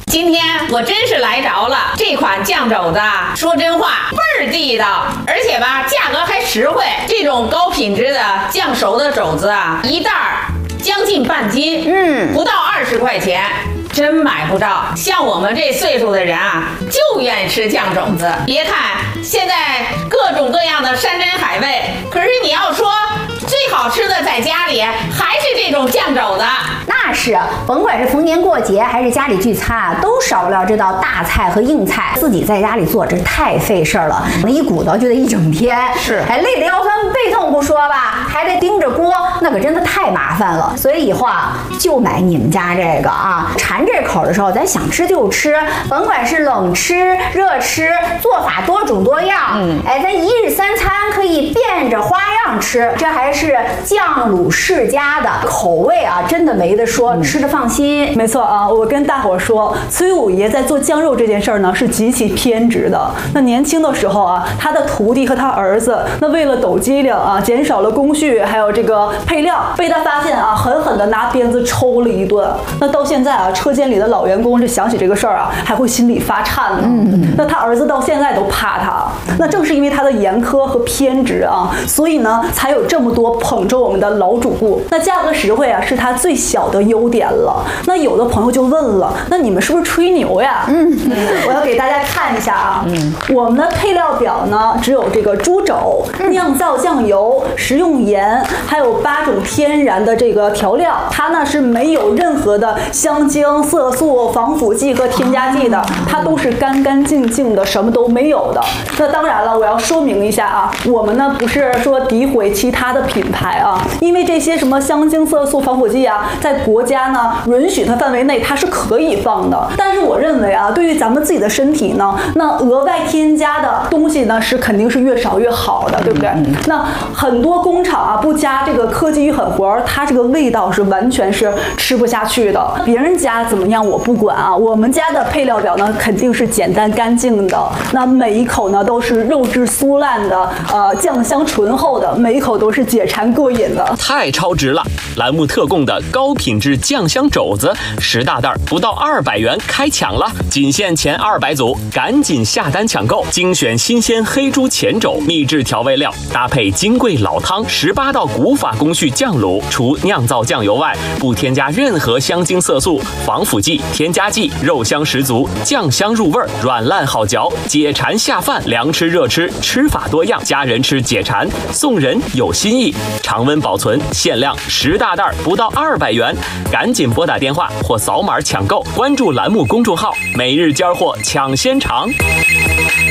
今天我真是来着了，这款酱肘子啊，说真话倍儿地道，而且吧价格还实惠。这种高品质的酱熟的肘子啊，一袋将近半斤，不到20块钱。真买不着，像我们这岁数的人啊，就愿意吃酱肘子。别看现在各种各样的山珍海味，可是你要说最好吃的在家里还是这种酱肘子。 那是，甭管是逢年过节还是家里聚餐啊，都少不了这道大菜和硬菜。自己在家里做真太费事儿了，一鼓捣就得一整天， 是， 还累得腰酸背痛不说吧，还得盯着锅，那可真的太麻烦了。所以以后啊，就买你们家这个啊，馋这口的时候，咱想吃就吃，甭管是冷吃、热吃，做法多种多样。咱一日三餐可以变着花样吃，这还是酱卤世家的口味啊，真的没得说，吃着放心。 没错啊，我跟大伙说，崔五爷在做酱肉这件事儿呢是极其偏执的。那年轻的时候啊，他的徒弟和他儿子，那为了抖机灵啊，减少了工序，还有这个配料，被他发现啊，狠狠的拿鞭子抽了一顿。那到现在啊，车间里的老员工这想起这个事儿啊，还会心里发颤呢。那他儿子到现在都怕他。那正是因为他的严苛和偏执啊，所以呢，才有这么多捧着我们的老主顾。那价格实惠啊，是他最小的优点了。那有的朋友就问了，那你们是不是吹牛呀？我要给大家看一下啊，我们的配料表呢，只有这个猪肘、酿造酱油、食用盐，还有8种天然的这个调料，它呢是没有任何的香精、色素、防腐剂和添加剂的，它都是干干净净的，什么都没有的。那当然了，我要说明一下啊，我们呢不是说诋毁其他的品牌啊，因为这些什么香精、色素、防腐剂啊，在国家呢允许它范围内它是可以放的。但是我认为啊，对于咱们自己的身体呢，那额外添加的东西呢是肯定是越少越好的，对不对？那很多工厂啊不加这个科技与狠活，它这个味道是完全是吃不下去的。别人家怎么样我不管啊，我们家的配料表呢肯定是简单干净的，那每一口呢都是肉质酥烂的，酱香醇厚的，每一口都是解馋过瘾的。 太超值了！栏目特供的高品质酱香肘子10大袋不到200元开抢了，仅限前200组，赶紧下单抢购！精选新鲜黑猪前肘，秘制调味料，搭配金贵老汤，18道古法工序酱卤，除酿造酱油外，不添加任何香精、色素、防腐剂、添加剂，肉香十足，酱香入味，软烂好嚼，解馋下饭，凉吃热吃，吃法多样，家人吃解馋，送人有新意，常温保存，限量10大袋不到200元，赶紧拨打电话或扫码抢购，关注栏目公众号，每日尖货抢先尝。